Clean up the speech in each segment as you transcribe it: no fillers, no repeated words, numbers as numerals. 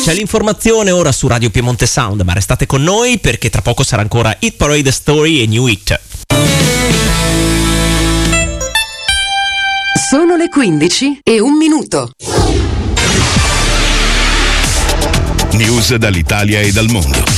C'è l'informazione ora su Radio Piemonte Sound, ma restate con noi perché tra poco sarà ancora Hit Parade Story e New Hit. Sono le 15:01. News dall'Italia e dal mondo.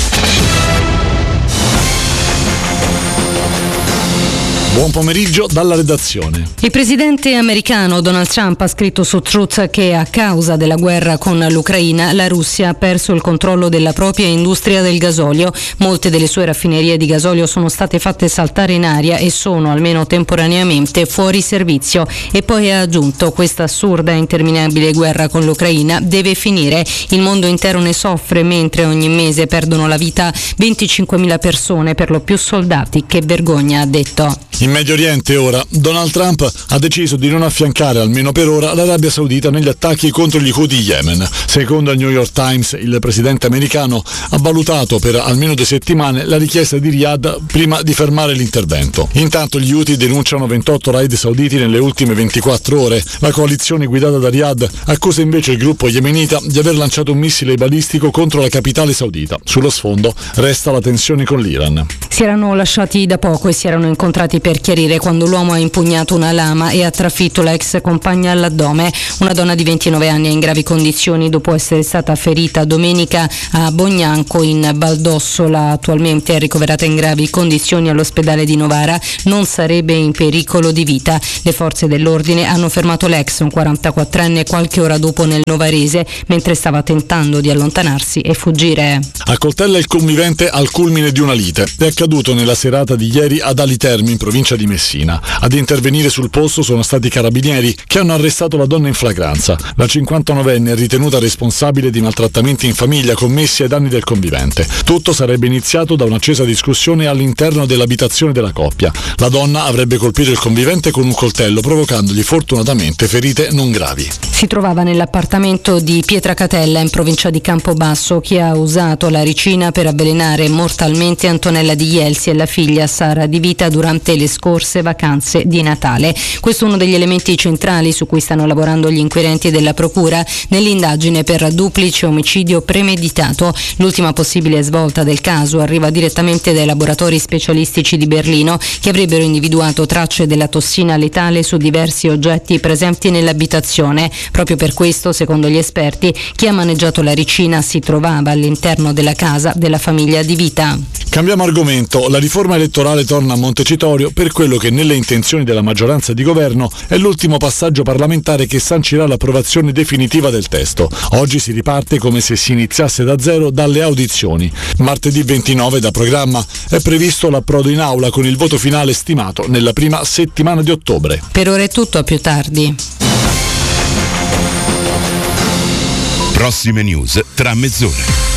Buon pomeriggio dalla redazione. Il presidente americano Donald Trump ha scritto su Truth che a causa della guerra con l'Ucraina la Russia ha perso il controllo della propria industria del gasolio. Molte delle sue raffinerie di gasolio sono state fatte saltare in aria e sono, almeno temporaneamente, fuori servizio. E poi ha aggiunto: questa assurda e interminabile guerra con l'Ucraina deve finire. Il mondo intero ne soffre mentre ogni mese perdono la vita 25.000 persone, per lo più soldati. Che vergogna, ha detto. In Medio Oriente ora, Donald Trump ha deciso di non affiancare, almeno per ora, l'Arabia Saudita negli attacchi contro gli Houthi Yemen. Secondo il New York Times, il presidente americano ha valutato per almeno 2 settimane la richiesta di Riyadh prima di fermare l'intervento. Intanto gli Houthi denunciano 28 raid sauditi nelle ultime 24 ore. La coalizione guidata da Riyadh accusa invece il gruppo yemenita di aver lanciato un missile balistico contro la capitale saudita. Sullo sfondo resta la tensione con l'Iran. Si erano lasciati da poco e si erano incontrati per chiarire quando l'uomo ha impugnato una lama e ha trafitto la ex compagna all'addome. Una donna di 29 anni è in gravi condizioni dopo essere stata ferita domenica a Bognanco in Valdossola. Attualmente è ricoverata in gravi condizioni all'ospedale di Novara. Non sarebbe in pericolo di vita. Le forze dell'ordine hanno fermato l'ex, un 44enne, qualche ora dopo nel Novarese mentre stava tentando di allontanarsi e fuggire. Accoltella il convivente al culmine di una lite. È accaduto nella serata di ieri ad Ali Terme, in provincia di Messina. Ad intervenire sul posto sono stati i carabinieri che hanno arrestato la donna in flagranza. La 59enne è ritenuta responsabile di maltrattamenti in famiglia commessi ai danni del convivente. Tutto sarebbe iniziato da un'accesa discussione all'interno dell'abitazione della coppia. La donna avrebbe colpito il convivente con un coltello, provocandogli fortunatamente ferite non gravi. Si trovava nell'appartamento di Pietracatella, in provincia di Campobasso, chi ha usato la ricina per avvelenare mortalmente Antonella Di Jelsi e la figlia Sara Di Vita durante le scorse vacanze di Natale. Questo è uno degli elementi centrali su cui stanno lavorando gli inquirenti della Procura nell'indagine per duplice omicidio premeditato. L'ultima possibile svolta del caso arriva direttamente dai laboratori specialistici di Berlino, che avrebbero individuato tracce della tossina letale su diversi oggetti presenti nell'abitazione. Proprio per questo, secondo gli esperti, chi ha maneggiato la ricina si trovava all'interno della casa della famiglia Di Vita. Cambiamo argomento. La riforma elettorale torna a Montecitorio per quello che nelle intenzioni della maggioranza di governo è l'ultimo passaggio parlamentare che sancirà l'approvazione definitiva del testo. Oggi si riparte come se si iniziasse da zero dalle audizioni. Martedì 29 da programma è previsto l'approdo in aula con il voto finale stimato nella prima settimana di ottobre. Per ora è tutto, a più tardi. Prossime news tra mezz'ora.